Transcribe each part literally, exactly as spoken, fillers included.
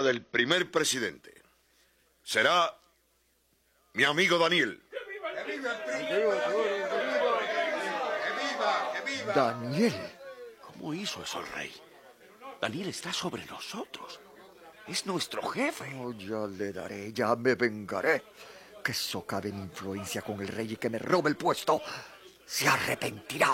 del primer presidente. Será mi amigo Daniel. ¡Que viva el príncipe! ¡Que viva, que viva! Daniel. ¿Cómo hizo eso el rey? Daniel está sobre nosotros. Es nuestro jefe. Oh, ya le daré, ya me vengaré. Que socave mi influencia con el rey y que me robe el puesto. Se arrepentirá.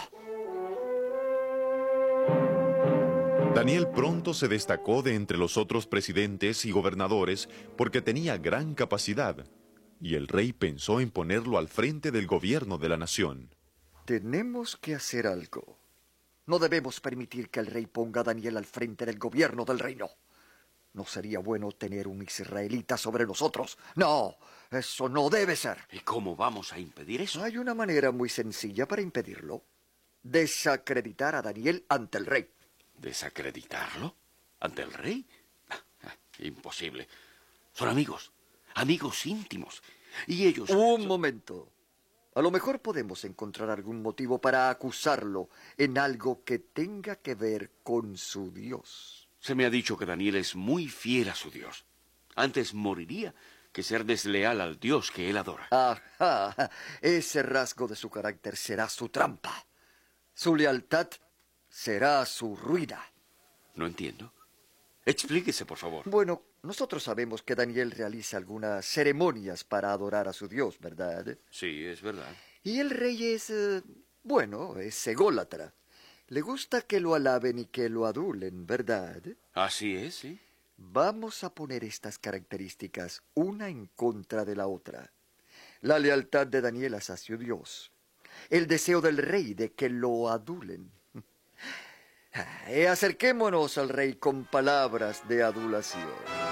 Daniel pronto se destacó de entre los otros presidentes y gobernadores porque tenía gran capacidad, y el rey pensó en ponerlo al frente del gobierno de la nación. Tenemos que hacer algo. No debemos permitir que el rey ponga a Daniel al frente del gobierno del reino. No sería bueno tener un israelita sobre nosotros. No, eso no debe ser. ¿Y cómo vamos a impedir eso? Hay una manera muy sencilla para impedirlo. Desacreditar a Daniel ante el rey. ¿Desacreditarlo? ¿Ante el rey? Imposible. Son amigos, amigos íntimos. Y ellos... Un momento. A lo mejor podemos encontrar algún motivo para acusarlo en algo que tenga que ver con su Dios. Se me ha dicho que Daniel es muy fiel a su Dios. Antes moriría que ser desleal al Dios que él adora. Ajá. Ese rasgo de su carácter será su trampa. Su lealtad será su ruina. No entiendo. Explíquese, por favor. Bueno, nosotros sabemos que Daniel realiza algunas ceremonias para adorar a su Dios, ¿verdad? Sí, es verdad. Y el rey es, eh, bueno, es ególatra. Le gusta que lo alaben y que lo adulen, ¿verdad? Así es, sí. Vamos a poner estas características una en contra de la otra. La lealtad de Daniel hacia su Dios. El deseo del rey de que lo adulen. Eh, acerquémonos al rey con palabras de adulación.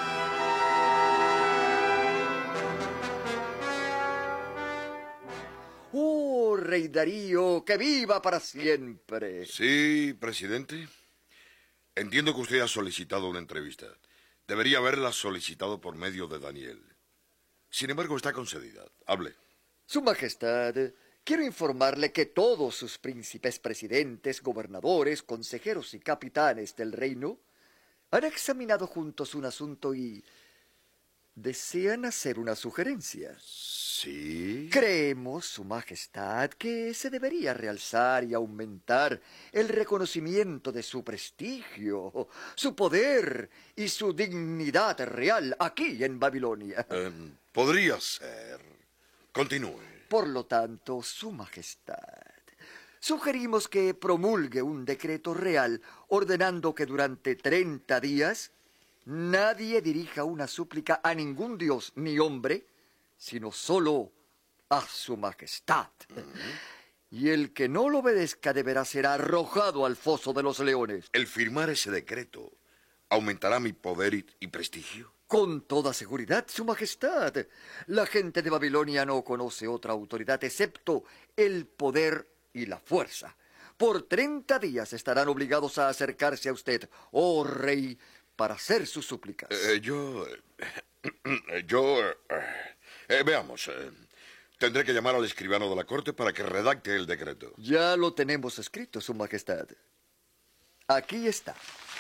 ¡Oh, rey Darío, que viva para siempre! Sí, presidente. Entiendo que usted ha solicitado una entrevista. Debería haberla solicitado por medio de Daniel. Sin embargo, está concedida. Hable. Su Majestad, quiero informarle que todos sus príncipes, presidentes, gobernadores, consejeros y capitanes del reino han examinado juntos un asunto y desean hacer una sugerencia. Sí. Creemos, Su Majestad, que se debería realzar y aumentar el reconocimiento de su prestigio, su poder y su dignidad real aquí en Babilonia. Eh, podría ser. Continúe. Por lo tanto, Su Majestad, sugerimos que promulgue un decreto real ordenando que durante treinta días nadie dirija una súplica a ningún dios ni hombre, sino solo a Su Majestad. Uh-huh. Y el que no lo obedezca deberá ser arrojado al foso de los leones. El firmar ese decreto aumentará mi poder y, y prestigio. Con toda seguridad, Su Majestad. La gente de Babilonia no conoce otra autoridad excepto el poder y la fuerza. Por treinta días estarán obligados a acercarse a usted, oh rey, para hacer sus súplicas. Eh, yo... Eh, yo... Eh, eh, veamos. Eh, tendré que llamar al escribano de la corte para que redacte el decreto. Ya lo tenemos escrito, Su Majestad. Aquí está.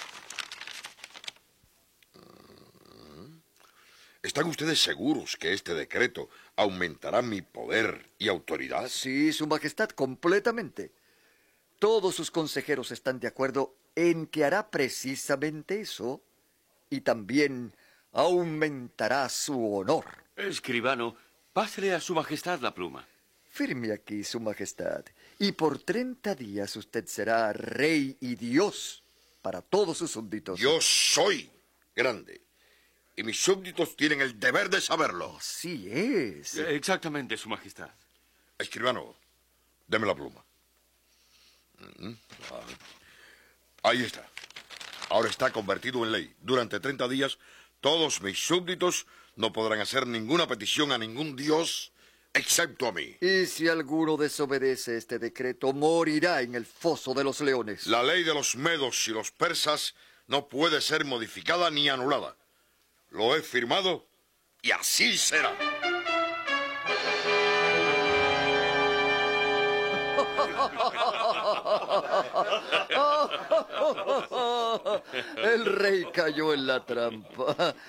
¿Están ustedes seguros que este decreto aumentará mi poder y autoridad? Sí, Su Majestad, completamente. Todos sus consejeros están de acuerdo en que hará precisamente eso y también aumentará su honor. Escribano, pásele a Su Majestad la pluma. Firme aquí, Su Majestad, y por treinta días usted será rey y Dios para todos sus súbditos. Yo soy grande. Y mis súbditos tienen el deber de saberlo. Así es. Exactamente, Su Majestad. Escribano, deme la pluma. Ahí está. Ahora está convertido en ley. Durante treinta días, todos mis súbditos no podrán hacer ninguna petición a ningún dios, excepto a mí. Y si alguno desobedece este decreto, morirá en el foso de los leones. La ley de los medos y los persas no puede ser modificada ni anulada. Lo he firmado y así será. El rey cayó en la trampa.